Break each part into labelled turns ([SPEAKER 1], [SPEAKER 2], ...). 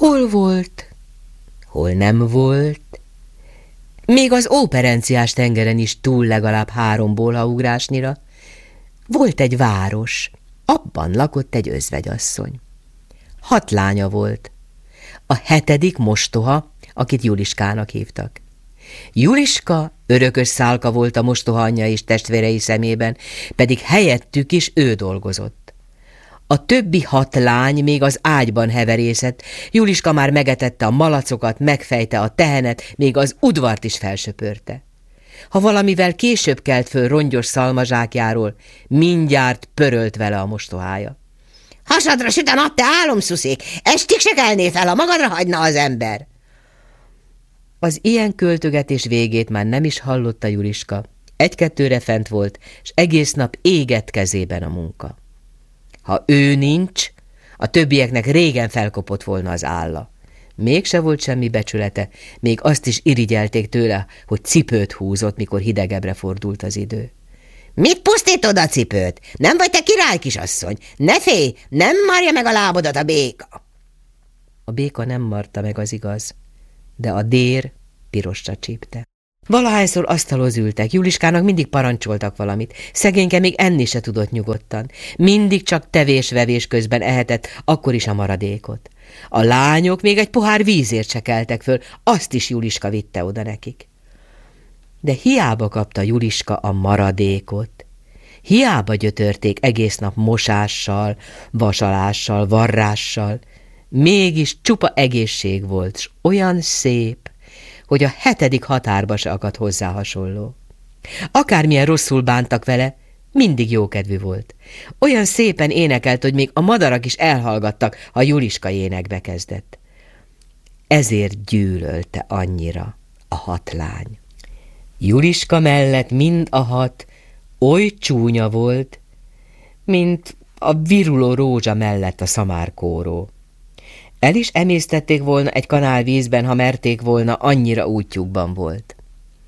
[SPEAKER 1] Hol volt, hol nem volt. Még az óperenciás tengeren is túl legalább 3 bólhaugrásnyira. Volt egy város, abban lakott egy özvegyasszony. 6 lánya volt. A 7. mostoha, akit Juliskának hívtak. Juliska örökös szálka volt a mostoha anyja és testvérei szemében, pedig helyettük is ő dolgozott. A többi 6 lány még az ágyban heverészett, Juliska már megetette a malacokat, megfejte a tehenet, még az udvart is felsöpörte. Ha valamivel később kelt föl rongyos szalmazsákjáról, mindjárt pörölt vele a mostohája. Hasadra süt a nap, te álomszuszék! Estig se kelnél fel, ha magadra hagyna az ember! Az ilyen költögetés végét már nem is hallotta Juliska. 1-2-re fent volt, és egész nap égett kezében a munka. Ha ő nincs, a többieknek régen felkopott volna az álla. Mégse volt semmi becsülete, még azt is irigyelték tőle, hogy cipőt húzott, mikor hidegebbre fordult az idő. Mit pusztítod a cipőt? Nem vagy te király, kisasszony? Ne félj, nem marja meg a lábodat a béka! A béka nem marta meg, az igaz, de a dér pirosra csípte. Valahányszor asztalhoz ültek, Juliskának mindig parancsoltak valamit, szegényke még enni se tudott nyugodtan. Mindig csak tevés-vevés közben ehetett, akkor is a maradékot. A lányok még egy pohár vízért se keltek föl, azt is Juliska vitte oda nekik. De hiába kapta Juliska a maradékot, hiába gyötörték egész nap mosással, vasalással, varrással, mégis csupa egészség volt, s olyan szép, hogy a 7. határba se akadt hozzá hasonló. Akármilyen rosszul bántak vele, mindig jókedvű volt. Olyan szépen énekelt, hogy még a madarak is elhallgattak, ha Juliska énekbe kezdett. Ezért gyűlölte annyira a 6 lány. Juliska mellett mind a 6 oly csúnya volt, mint a viruló rózsa mellett a szamárkóró. El is emésztették volna egy kanál vízben, ha merték volna, annyira útjukban volt.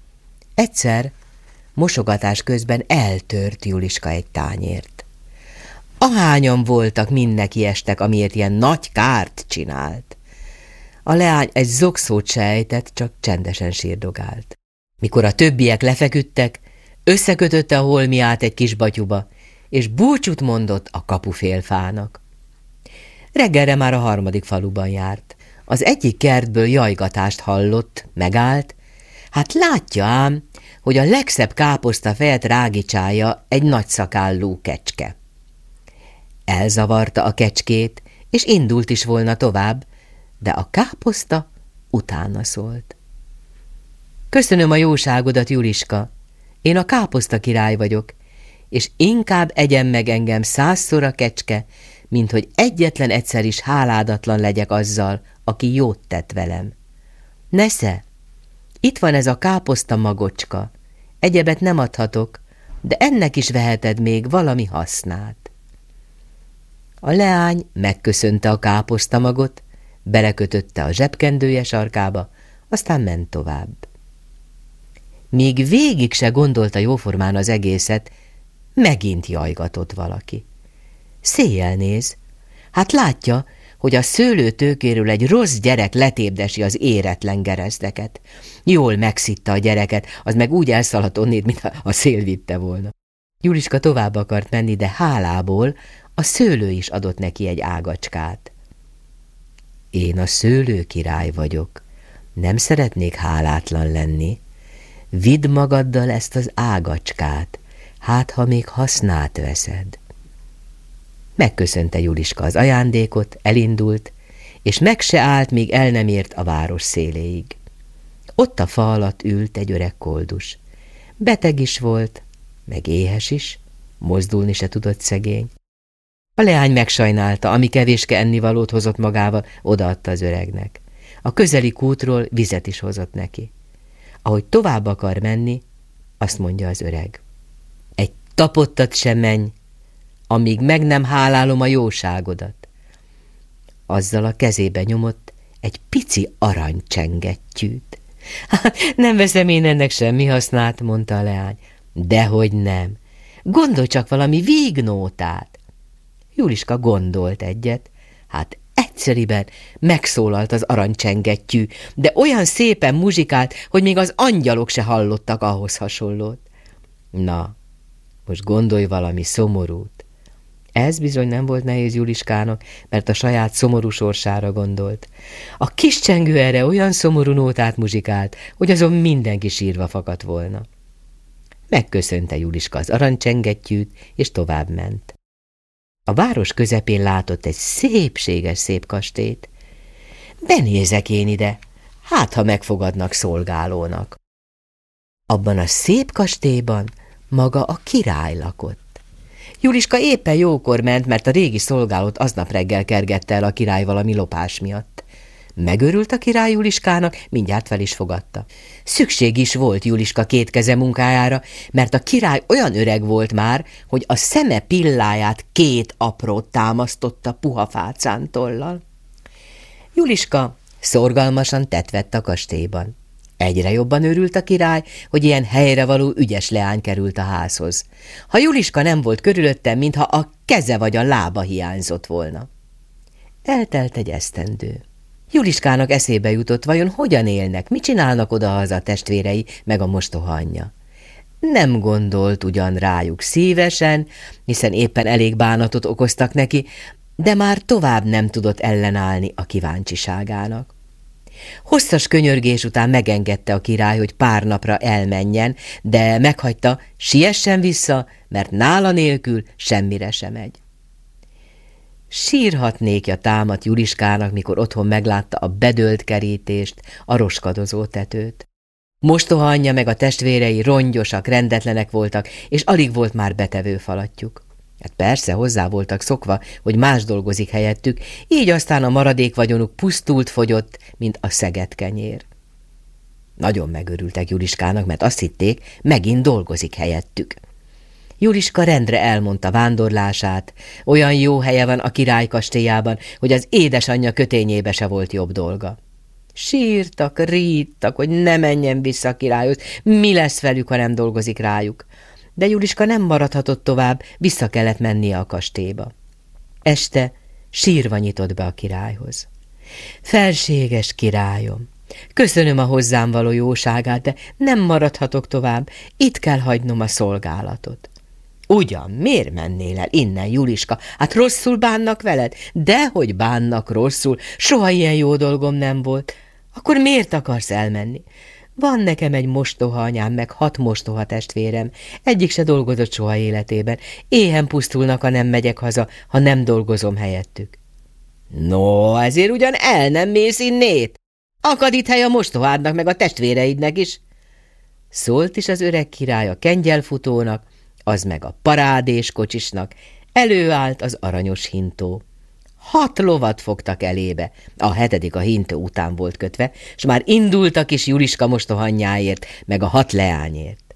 [SPEAKER 1] Egyszer mosogatás közben eltört Juliska egy tányért. Ahányan voltak, mind nekiestek, amiért ilyen nagy kárt csinált. A leány egy zokszót se ejtett, csak csendesen sírdogált. Mikor a többiek lefeküdtek, összekötötte a holmiát egy kis batyuba, és búcsút mondott a kapufélfának. Reggelre már a 3. faluban járt. Az egyik kertből jajgatást hallott, megállt. Hát látja ám, hogy a legszebb káposztafejet rágicsája egy nagyszakállú kecske. Elzavarta a kecskét, és indult is volna tovább, de a káposzta utána szólt. Köszönöm a jóságodat, Juliska, én a káposzta király vagyok, és inkább egyen meg engem 100-szor a kecske, mint hogy egyetlen egyszer is háládatlan legyek azzal, aki jót tett velem. Nesze, itt van ez a káposzta magocska, egyebet nem adhatok, de ennek is veheted még valami hasznát. A leány megköszönte a káposztamagot, belekötötte a zsebkendője sarkába, aztán ment tovább. Míg végig se gondolta jóformán az egészet, megint jajgatott valaki. Széjjel néz, hát látja, hogy a szőlőtőkéről egy rossz gyerek letépdesi az éretlen gerezdeket. Jól megszitta a gyereket, az meg úgy elszaladt onnét, mintha a szél vitte volna. Juliska tovább akart menni, de hálából a szőlő is adott neki egy ágacskát. Én a szőlőkirály vagyok, nem szeretnék hálátlan lenni. Vidd magaddal ezt az ágacskát, hát ha még hasznát veszed. Megköszönte Juliska az ajándékot, elindult, és meg se állt, míg el nem ért a város széléig. Ott a fa alatt ült egy öreg koldus. Beteg is volt, meg éhes is, mozdulni se tudott szegény. A leány megsajnálta, ami kevéske ennivalót hozott magával, odaadta az öregnek. A közeli kútról vizet is hozott neki. Ahogy tovább akar menni, azt mondja az öreg. Egy tapottat sem menj, amíg meg nem hálálom a jóságodat. Azzal a kezébe nyomott egy pici aranycsengettyűt. Nem veszem én ennek semmi hasznát, mondta a leány. Dehogy nem. Gondolj csak valami vígnótát. Juliska gondolt egyet, hát egyszeriben megszólalt az aranycsengettyű, de olyan szépen muzsikált, hogy még az angyalok se hallottak ahhoz hasonlót. Na, most gondolj valami szomorút. Ez bizony nem volt nehéz Juliskának, mert a saját szomorú sorsára gondolt. A kis csengő erre olyan szomorú nótát muzsikált, hogy azon mindenki sírva fakadt volna. Megköszönte Juliska az aranycsengettyűt, és továbbment. A város közepén látott egy szép kastélyt. Benézek én ide, hát ha megfogadnak szolgálónak. Abban a szép kastélyban maga a király lakott. Juliska éppen jókor ment, mert a régi szolgálót aznap reggel kergette el a király valami lopás miatt. Megörült a király Juliskának, mindjárt fel is fogadta. Szükség is volt Juliska kétkeze munkájára, mert a király olyan öreg volt már, hogy a szeme pilláját 2 aprót támasztotta puha fácántollal. Juliska szorgalmasan tett vett a kastélyban. Egyre jobban örült a király, hogy ilyen helyrevaló ügyes leány került a házhoz. Ha Juliska nem volt körülötte, mintha a keze vagy a lába hiányzott volna. Eltelt egy esztendő. Juliskának eszébe jutott, vajon hogyan élnek, mit csinálnak odahaza a testvérei, meg a mostoha anyja. Nem gondolt ugyan rájuk szívesen, hiszen éppen elég bánatot okoztak neki, de már tovább nem tudott ellenállni a kíváncsiságának. Hosszas könyörgés után megengedte a király, hogy pár napra elmenjen, de meghagyta, siessen vissza, mert nála nélkül semmire sem megy. Sírhatnékja támadt Juliskának, mikor otthon meglátta a bedölt kerítést, a roskadozó tetőt. Mostoha anyja meg a testvérei rongyosak, rendetlenek voltak, és alig volt már betevő falatjuk. Hát persze hozzá voltak szokva, hogy más dolgozik helyettük, így aztán a maradék vagyonuk pusztult, fogyott, mint a szegetkenyér. Nagyon megörültek Juliskának, mert azt hitték, megint dolgozik helyettük. Juliska rendre elmondta vándorlását, olyan jó helye van a király kastélyában, hogy az édesanyja kötényébe se volt jobb dolga. Sírtak, ríttak, hogy ne menjen vissza a királyhoz, mi lesz velük, ha nem dolgozik rájuk. De Juliska nem maradhatott tovább, vissza kellett mennie a kastélyba. Este sírva nyitott be a királyhoz. Felséges királyom, köszönöm a hozzám való jóságát, de nem maradhatok tovább, itt kell hagynom a szolgálatot. Ugyan, miért mennél el innen, Juliska? Hát rosszul bánnak veled? Dehogy bánnak rosszul, soha ilyen jó dolgom nem volt. Akkor miért akarsz elmenni? Van nekem egy mostoha anyám, meg 6 mostoha testvérem. Egyik se dolgozott soha életében. Éhen pusztulnak, ha nem megyek haza, ha nem dolgozom helyettük. No, ezért ugyan el nem mész innét. Akad itt hely a mostohádnak, meg a testvéreidnek is. Szólt is az öreg király a kengyelfutónak, az meg a parádéskocsisnak. Előállt az aranyos hintó. 6 lovat fogtak elébe, a 7. a hintó után volt kötve, s már indultak is Juliska mostohanyjáért, meg a 6 leányért.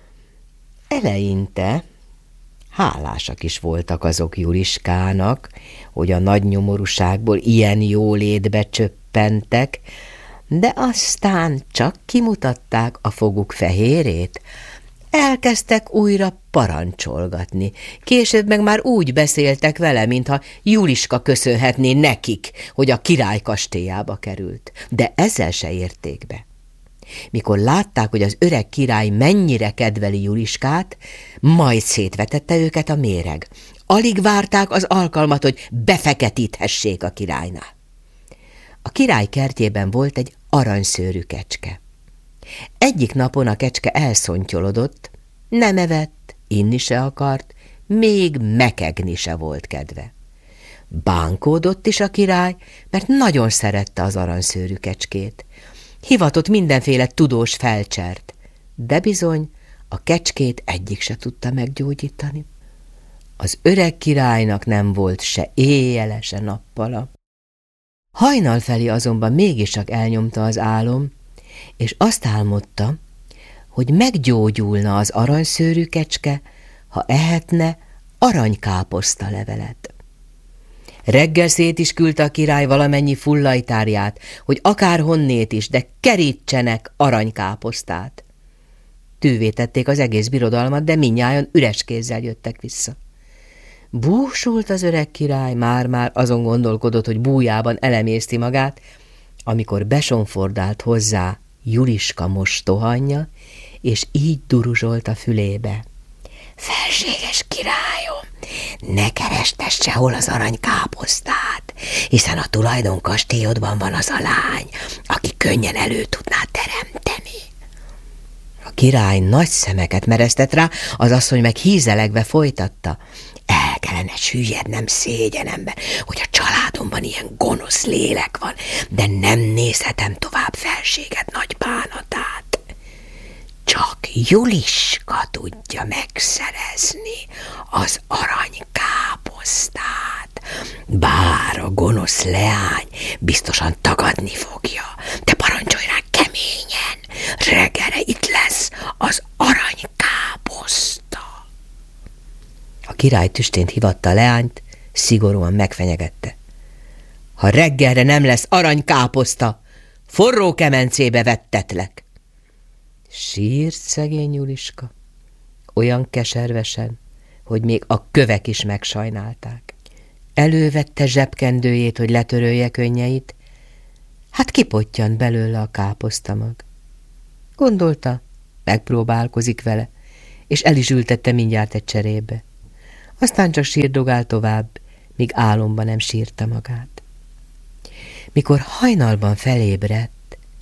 [SPEAKER 1] Eleinte hálásak is voltak azok Juliskának, hogy a nagy nyomorúságból ilyen jólétbe csöppentek, de aztán csak kimutatták a foguk fehérét, elkezdtek újra parancsolgatni. Később meg már úgy beszéltek vele, mintha Juliska köszönhetné nekik, hogy a király kastélyába került. De ezzel se érték be. Mikor látták, hogy az öreg király mennyire kedveli Juliskát, majd szétvetette őket a méreg. Alig várták az alkalmat, hogy befeketíthessék a királynál. A király kertjében volt egy aranyszőrű kecske. Egyik napon a kecske elszontyolodott, nem evett, inni se akart, még mekegni se volt kedve. Bánkódott is a király, mert nagyon szerette az aranyszőrű kecskét. Hivatott mindenféle tudós felcsert, de bizony a kecskét egyik se tudta meggyógyítani. Az öreg királynak nem volt se éjjele, se nappala. Hajnal felé azonban mégiscsak elnyomta az álom, és azt álmodta, hogy meggyógyulna az aranyszőrű kecske, ha ehetne aranykáposzta levelet. Reggel szét is küldte a király valamennyi fullajtárját, hogy akárhonnét is, de kerítsenek aranykáposztát. Tűvé tették az egész birodalmat, de mindnyájan üres kézzel jöttek vissza. Búsult az öreg király, már-már azon gondolkodott, hogy bújában elemészti magát, amikor besonfordált hozzá Juliska mostohanja, és így duruzsolt a fülébe. Felséges királyom, ne kerestes sehol az aranykáposztát, hiszen a tulajdonkastélyodban van az a lány, aki könnyen elő tudná teremteni. A király nagy szemeket meresztett rá, az asszony meg hízelegve folytatta. El kellene süllyednem szégyenemben, hogy a családomban ilyen gonosz lélek van, de nem nézhetem tovább felséged nagy bánatát. Csak Juliska tudja megszerezni az aranykáposztát, bár a gonosz leány biztosan tagadni fogja, de parancsolj rá keményen, reggelre itt lesz az aranykáposzta. A király tüstént hívatta a leányt, szigorúan megfenyegette. Ha reggelre nem lesz aranykáposzta, forró kemencébe vettetlek. Sírt szegény Juliska, olyan keservesen, hogy még a kövek is megsajnálták. Elővette zsebkendőjét, hogy letörölje könnyeit, hát kipottyant belőle a káposztamag. Gondolta, megpróbálkozik vele, és el is ültette mindjárt egy cserébe. Aztán csak sírdogált tovább, míg álomban nem sírta magát. Mikor hajnalban felébredt,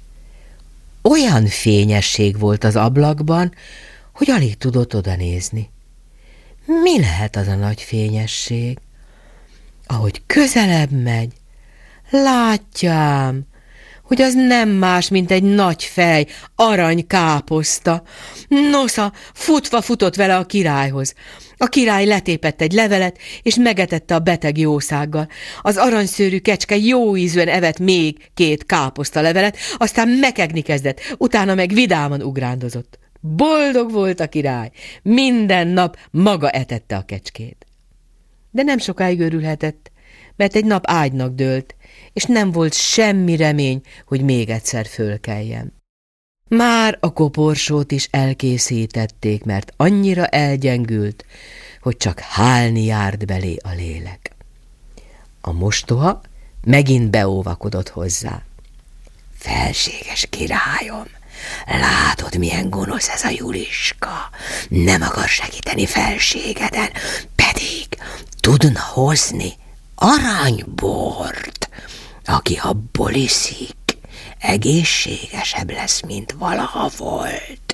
[SPEAKER 1] olyan fényesség volt az ablakban, hogy alig tudott odanézni. Mi lehet az a nagy fényesség? Ahogy közelebb megy, látjám, hogy az nem más, mint egy nagy fej, aranykáposzta. Nosza, futva futott vele a királyhoz. A király letépett egy levelet, és megetette a beteg jószággal. Az aranyszőrű kecske jó ízűen evett még 2 káposztalevelet, aztán mekegni kezdett, utána meg vidáman ugrándozott. Boldog volt a király, minden nap maga etette a kecskét. De nem sokáig örülhetett, mert egy nap ágynak dőlt, és nem volt semmi remény, hogy még egyszer fölkeljen. Már a koporsót is elkészítették, mert annyira elgyengült, hogy csak hálni járt belé a lélek. A mostoha megint beóvakodott hozzá. Felséges királyom, látod, milyen gonosz ez a Juliska, nem akar segíteni felségeden, pedig tudna hozni aranybort, aki abból iszik, egészségesebb lesz, mint valaha volt.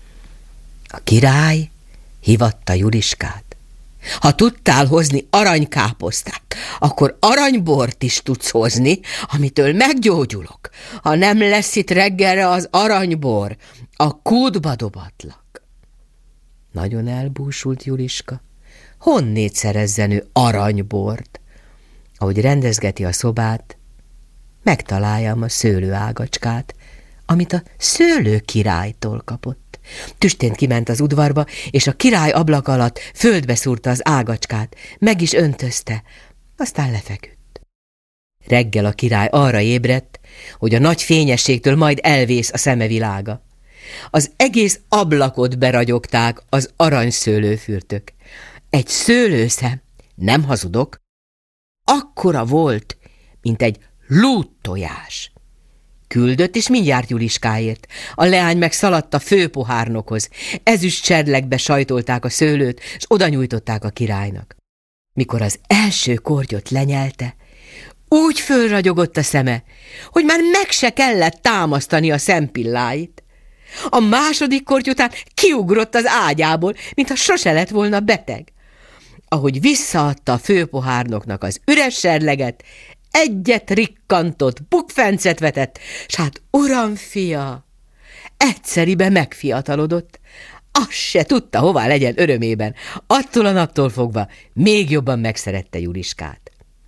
[SPEAKER 1] A király hívatta Juliskát. Ha tudtál hozni aranykáposztát, akkor aranybort is tudsz hozni, amitől meggyógyulok. Ha nem lesz itt reggelre az aranybor, a kútba dobatlak. Nagyon elbúsult Juliska. Honnét szerezzen ő aranybort? Ahogy rendezgeti a szobát, megtaláljam a szőlőágacskát, amit a szőlő királytól kapott. Tüstént kiment az udvarba, és a király ablak alatt földbe szúrta az ágacskát, meg is öntözte, aztán lefeküdt. Reggel a király arra ébredt, hogy a nagy fényességtől majd elvész a szeme világa. Az egész ablakot beragyogták az aranyszőlőfürtök. Egy szőlőszem, nem hazudok, akkora volt, mint egy lúttojás. Küldött, és mindjárt Juliskáért. A leány meg szaladt a főpohárnokhoz. Ezüst cserlegbe sajtolták a szőlőt, és oda nyújtották a királynak. Mikor az első kortyot lenyelte, úgy fölragyogott a szeme, hogy már meg se kellett támasztani a szempilláit. A második korty után kiugrott az ágyából, mintha sose lett volna beteg. Ahogy visszaadta a főpohárnoknak az üres serleget, egyet rikkantott, bukfencet vetett, s hát uram fia, egyszeribe megfiatalodott. Azt se tudta, hová legyen örömében. Attól a naptól fogva még jobban megszerette Juliskát.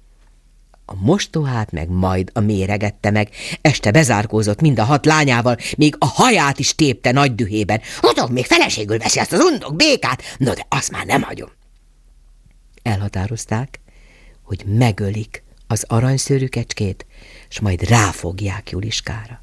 [SPEAKER 1] A mostohát meg majd a méregette meg, este bezárkózott mind a 6 lányával, még a haját is tépte nagy dühében. Utóbb még feleségül veszi azt az undok békát, no de azt már nem hagyom. Elhatározták, hogy megölik az aranyszőrű kecskét, s majd ráfogják Juliskára.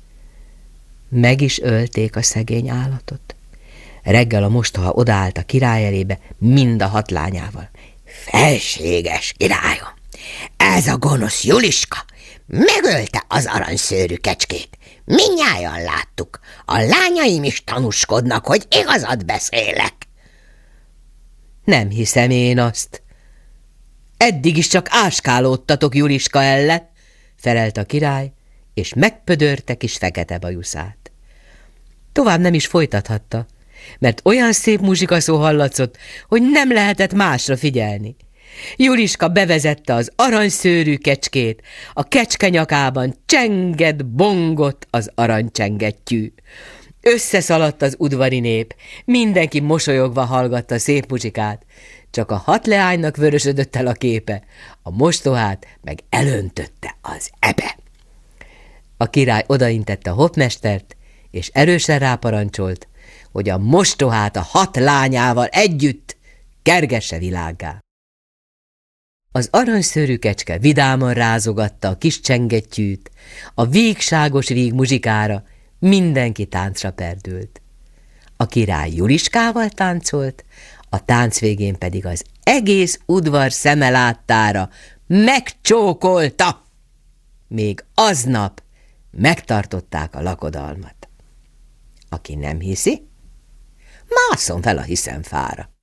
[SPEAKER 1] Meg is ölték a szegény állatot. Reggel a mostoha odaállt a király elébe mind a 6 lányával.
[SPEAKER 2] Felséges királyom, ez a gonosz Juliska megölte az aranyszőrű kecskét. Mindnyájan láttuk, a lányaim is tanúskodnak, hogy igazat beszélek.
[SPEAKER 1] Nem hiszem én azt. Eddig is csak áskálódtatok Juliska ellen, felelt a király, és megpödörte kis fekete bajuszát. Tovább nem is folytathatta, mert olyan szép muzsikaszó hallatszott, hogy nem lehetett másra figyelni. Juliska bevezette az aranyszőrű kecskét, a kecske nyakában csengett, bongott az aranycsengettyű. Összeszaladt az udvari nép, mindenki mosolyogva hallgatta a szép muzsikát, csak a 6 leánynak vörösödött el a képe, a mostohát meg elöntötte az ebe. A király odaintette a hopmestert, és erősen ráparancsolt, hogy a mostohát a 6 lányával együtt kergesse világgá. Az aranyszőrű kecske vidáman rázogatta a kis csengettyűt, a vígságos víg muzsikára mindenki táncra perdült. A király Juliskával táncolt, a tánc végén pedig az egész udvar szeme láttára megcsókolta. Még aznap megtartották a lakodalmat. Aki nem hiszi, másszon fel a hiszemfára.